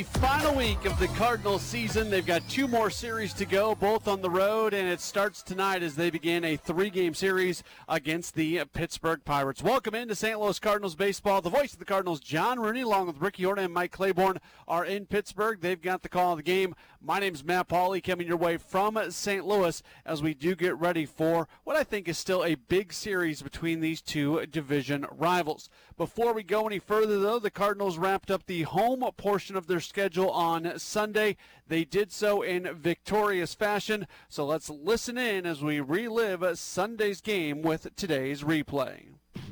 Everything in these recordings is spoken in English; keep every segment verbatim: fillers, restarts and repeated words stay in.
final week of the Cardinals season. They've got two more series to go, both on the road, and it starts tonight as they begin a three-game series against the Pittsburgh Pirates. Welcome into Saint Louis Cardinals baseball. The voice of the Cardinals, John Rooney, along with Ricky Horton and Mike Claiborne, are in Pittsburgh. They've got the call of the game. My name's Matt Pauley, coming your way from Saint Louis as we do get ready for what I think is still a big series between these two division rivals. Before we go any further, though, the Cardinals wrapped up the home portion of their schedule on Sunday. They did so in victorious fashion, so let's listen in as we relive Sunday's game with today's replay.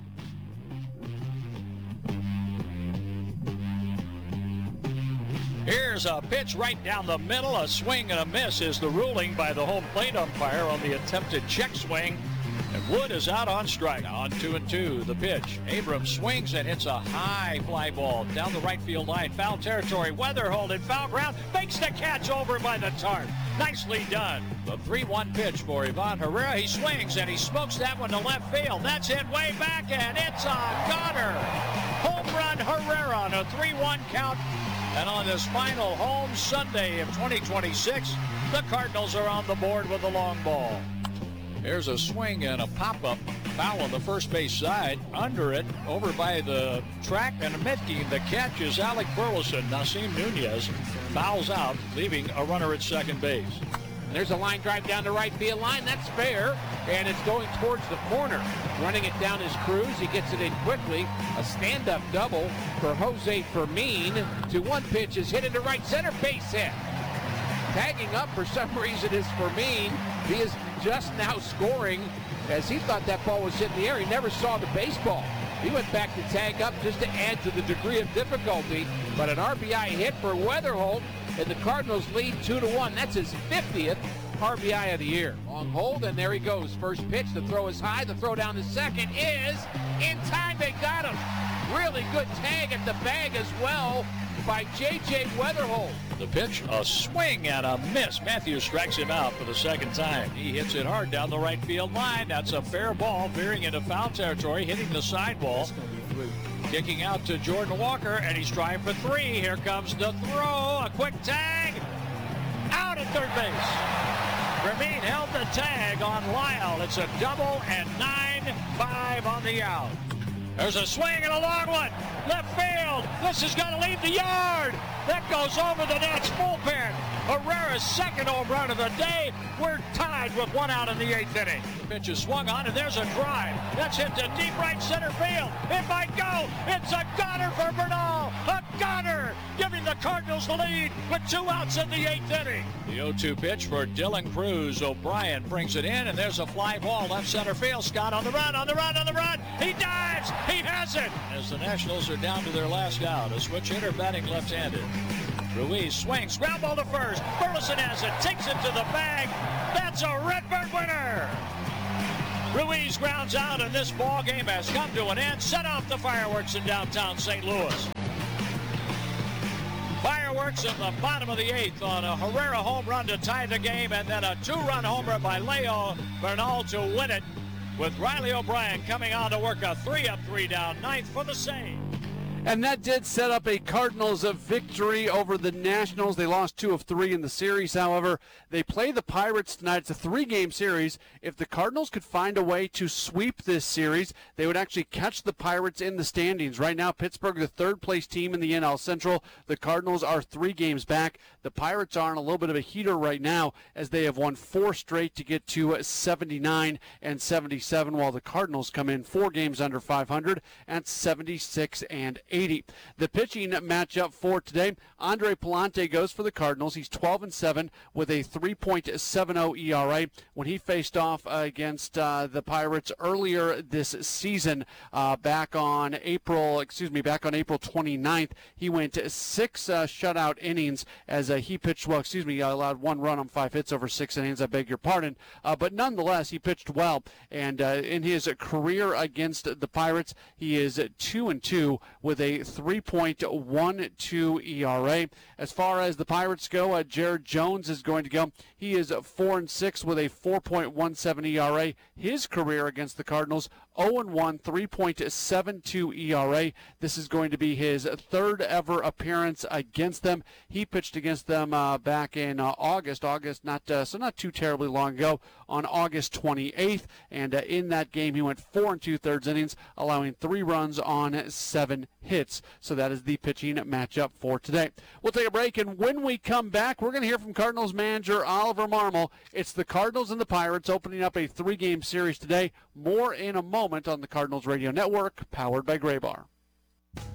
Here's a pitch right down the middle. A swing and a miss is the ruling by the home plate umpire on the attempted check swing. And Wood is out on strike. On two and two, the pitch. Abrams swings and hits a high fly ball down the right field line. Foul territory. Weatherhold in foul ground. Makes the catch over by the tarp. Nicely done. The three one pitch for Ivan Herrera. He swings and he smokes that one to left field. That's hit way back and it's a goner. Home run Herrera on a three one count. And on this final home Sunday of twenty twenty-six, the Cardinals are on the board with a long ball. Here's a swing and a pop-up foul on the first base side. Under it, over by the track, and making the catch is Alec Burleson. Nasim Nunez fouls out, leaving a runner at second base. And there's a line drive down the right field line. That's fair, and it's going towards the corner. Running it down is Cruz. He gets it in quickly. A stand-up double for Jose Fermin. To one pitch is hit into right center, base hit. Tagging up for some reason is Fermin. He is just now scoring as he thought that ball was hit in the air. He never saw the baseball. He went back to tag up just to add to the degree of difficulty. But an R B I hit for Weatherhold, and the Cardinals lead two to one. That's his fiftieth R B I of the year. Long hold, and there he goes. First pitch, the throw is high. The throw down to second is in time. They got him. Really good tag at the bag as well by J J Weatherhold. The pitch, a swing and a miss. Matthews strikes him out for the second time. He hits it hard down the right field line. That's a fair ball, veering into foul territory, hitting the sidewall. Kicking out to Jordan Walker, and he's trying for three. Here comes the throw, a quick tag. Out at third base. Fermin held the tag on Lyle. It's a double and nine five on the out. There's a swing and a long one. Left field. This is going to leave the yard. That goes over the Nats bullpen. Herrera's second home run of the day. We're tied with one out in the eighth inning. The pitch is swung on, and there's a drive. That's hit to deep right center field. It might go. It's a goner for Bernal. A goner, giving the Cardinals the lead with two outs in the eighth inning. The oh two pitch for Dylan Cruz. O'Brien brings it in, and there's a fly ball left center field. Scott on the run, on the run, on the run. He dives. He has it. As the Nationals are down to their last out, a switch hitter batting left-handed. Ruiz swings, ground ball to first. Burleson has it, takes it to the bag. That's a Redbird winner. Ruiz grounds out, and this ball game has come to an end. Set off the fireworks in downtown Saint Louis. Fireworks in the bottom of the eighth on a Herrera home run to tie the game, and then a two-run homer by Leo Bernal to win it, with Riley O'Brien coming on to work a three-up, three-down ninth for the save. And that did set up a Cardinals of victory over the Nationals. They lost two of three in the series, however. They play the Pirates tonight. It's a three-game series. If the Cardinals could find a way to sweep this series, they would actually catch the Pirates in the standings. Right now, Pittsburgh, the third-place team in the N L Central. The Cardinals are three games back. The Pirates are in a little bit of a heater right now as they have won four straight to get to seventy-nine and seventy-seven, while the Cardinals come in four games under five hundred at seventy-six and eighty. The pitching matchup for today, Andre Pallante goes for the Cardinals. He's twelve and seven with a three point seven oh E R A. When he faced off uh, against uh, the Pirates earlier this season, uh, back on April, excuse me, back on April twenty-ninth, he went six uh, shutout innings as uh, he pitched well. Excuse me, allowed one run on five hits over six innings. I beg your pardon, uh, but nonetheless, he pitched well. And uh, in his career against the Pirates, he is two and two with a three point one two E R A. As far as the Pirates go, uh, Jared Jones is going to go. He is four and six with a four point one seven E R A. His career against the Cardinals, oh and one, three point seven two E R A. This is going to be his third ever appearance against them. He pitched against them uh, back in uh, August, August, not uh, so not too terribly long ago, on August twenty-eighth. And uh, in that game, he went four and two-thirds innings, allowing three runs on seven hits. So that is the pitching matchup for today. We'll take a break, and when we come back, we're going to hear from Cardinals manager Oliver Marmol. It's the Cardinals and the Pirates opening up a three-game series today. More in a moment on the Cardinals Radio Network, powered by Graybar.